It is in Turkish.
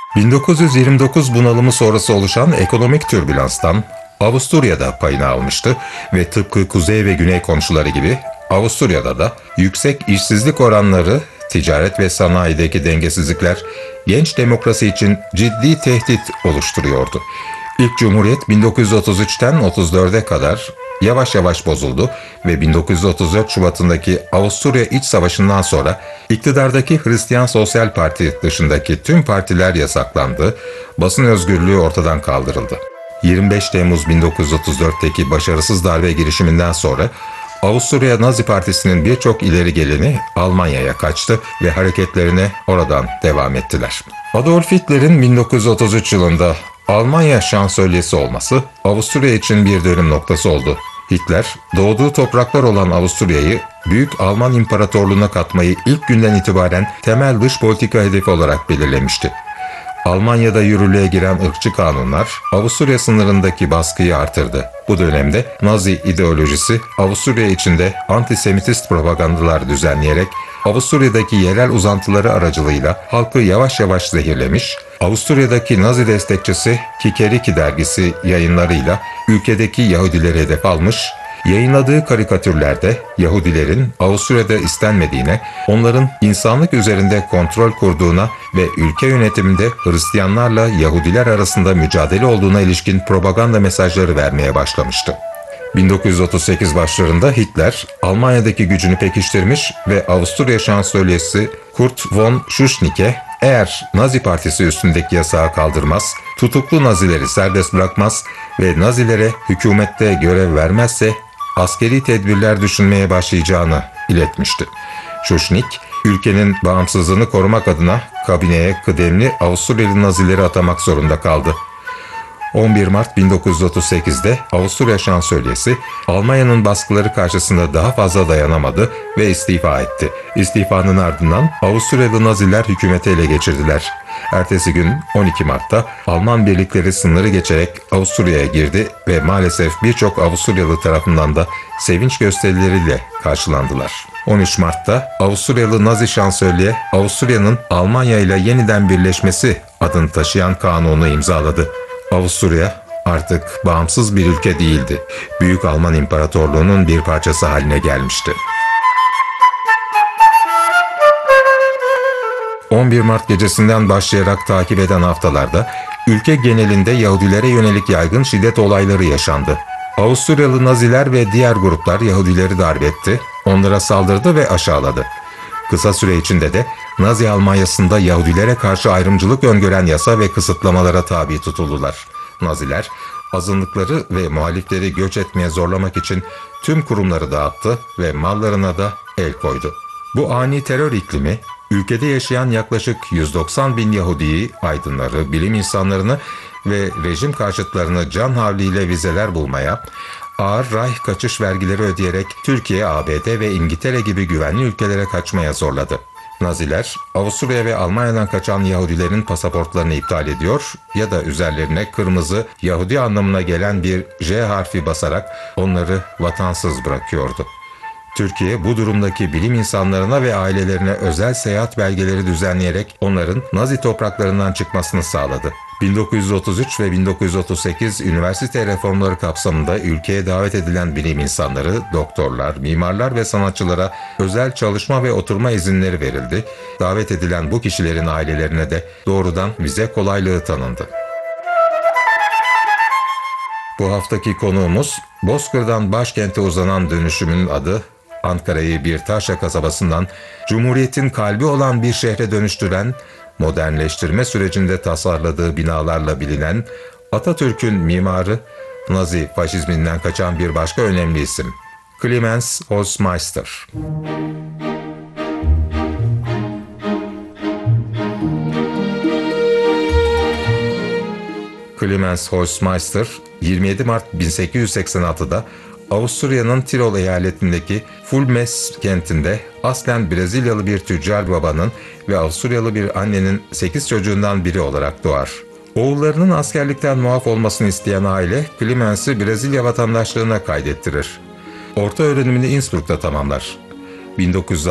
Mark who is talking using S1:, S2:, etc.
S1: 1929 bunalımı sonrası oluşan ekonomik türbülanstan Avusturya'da payını almıştı ve tıpkı kuzey ve güney komşuları gibi Avusturya'da da yüksek işsizlik oranları, ticaret ve sanayideki dengesizlikler genç demokrasi için ciddi tehdit oluşturuyordu. İlk Cumhuriyet 1933'ten 34'e kadar yavaş yavaş bozuldu ve 1934 Şubat'ındaki Avusturya İç Savaşı'ndan sonra iktidardaki Hristiyan Sosyal Parti dışındaki tüm partiler yasaklandı, basın özgürlüğü ortadan kaldırıldı. 25 Temmuz 1934'teki başarısız darbe girişiminden sonra Avusturya Nazi Partisi'nin birçok ileri geleni Almanya'ya kaçtı ve hareketlerine oradan devam ettiler. Adolf Hitler'in 1933 yılında Almanya şansölyesi olması Avusturya için bir dönüm noktası oldu. Hitler, doğduğu topraklar olan Avusturya'yı Büyük Alman İmparatorluğu'na katmayı ilk günden itibaren temel dış politika hedefi olarak belirlemişti. Almanya'da yürürlüğe giren ırkçı kanunlar Avusturya sınırındaki baskıyı artırdı. Bu dönemde Nazi ideolojisi Avusturya içinde antisemitist propagandalar düzenleyerek Avusturya'daki yerel uzantıları aracılığıyla halkı yavaş yavaş zehirlemiş, Avusturya'daki Nazi destekçisi Kikeriki dergisi yayınlarıyla ülkedeki Yahudileri hedef almış, yayınladığı karikatürlerde Yahudilerin Avusturya'da istenmediğine, onların insanlık üzerinde kontrol kurduğuna ve ülke yönetiminde Hristiyanlarla Yahudiler arasında mücadele olduğuna ilişkin propaganda mesajları vermeye başlamıştı. 1938 başlarında Hitler, Almanya'daki gücünü pekiştirmiş ve Avusturya şansölyesi Kurt von Schuschnigge, eğer Nazi Partisi üstündeki yasağı kaldırmaz, tutuklu Nazileri serbest bırakmaz ve Nazilere hükümette görev vermezse askeri tedbirler düşünmeye başlayacağını iletmişti. Schuschnigg, ülkenin bağımsızlığını korumak adına kabineye kıdemli Avusturyalı Nazileri atamak zorunda kaldı. 11 Mart 1938'de Avusturya şansölyesi Almanya'nın baskıları karşısında daha fazla dayanamadı ve istifa etti. İstifanın ardından Avusturyalı Naziler hükümeti ele geçirdiler. Ertesi gün 12 Mart'ta Alman birlikleri sınırı geçerek Avusturya'ya girdi ve maalesef birçok Avusturyalı tarafından da sevinç gösterileriyle karşılandılar. 13 Mart'ta Avusturyalı Nazi şansölye Avusturya'nın Almanya ile yeniden birleşmesi adını taşıyan kanunu imzaladı. Avusturya artık bağımsız bir ülke değildi. Büyük Alman İmparatorluğu'nun bir parçası haline gelmişti. 11 Mart gecesinden başlayarak takip eden haftalarda ülke genelinde Yahudilere yönelik yaygın şiddet olayları yaşandı. Avusturyalı Naziler ve diğer gruplar Yahudileri darp etti, onlara saldırdı ve aşağıladı. Kısa süre içinde de Nazi Almanyası'nda Yahudilere karşı ayrımcılık öngören yasa ve kısıtlamalara tabi tutuldular. Naziler, azınlıkları ve muhalifleri göç etmeye zorlamak için tüm kurumları dağıttı ve mallarına da el koydu. Bu ani terör iklimi, ülkede yaşayan yaklaşık 190 bin Yahudiyi, aydınları, bilim insanlarını ve rejim karşıtlarını can havliyle vizeler bulmaya, ağır Reich kaçış vergileri ödeyerek Türkiye, ABD ve İngiltere gibi güvenli ülkelere kaçmaya zorladı. Naziler, Avusturya ve Almanya'dan kaçan Yahudilerin pasaportlarını iptal ediyor ya da üzerlerine kırmızı Yahudi anlamına gelen bir J harfi basarak onları vatansız bırakıyordu. Türkiye bu durumdaki bilim insanlarına ve ailelerine özel seyahat belgeleri düzenleyerek onların Nazi topraklarından çıkmasını sağladı. 1933 ve 1938 üniversite reformları kapsamında ülkeye davet edilen bilim insanları, doktorlar, mimarlar ve sanatçılara özel çalışma ve oturma izinleri verildi. Davet edilen bu kişilerin ailelerine de doğrudan vize kolaylığı tanındı. Bu haftaki konuğumuz, Bozkır'dan başkente uzanan dönüşümün adı, Ankara'yı bir taşra kasabasından Cumhuriyet'in kalbi olan bir şehre dönüştüren, modernleştirme sürecinde tasarladığı binalarla bilinen Atatürk'ün mimarı, Nazi faşizminden kaçan bir başka önemli isim, Clemens Hausmeister. Clemens Hausmeister, 27 Mart 1886'da Avusturya'nın Tirol eyaletindeki Fulmes kentinde aslen Brezilyalı bir tüccar babanın ve Avusturyalı bir annenin 8 çocuğundan biri olarak doğar. Oğullarının askerlikten muaf olmasını isteyen aile Clemens'i Brezilya vatandaşlığına kaydettirir. Orta öğrenimini Innsbruck'ta tamamlar. 1960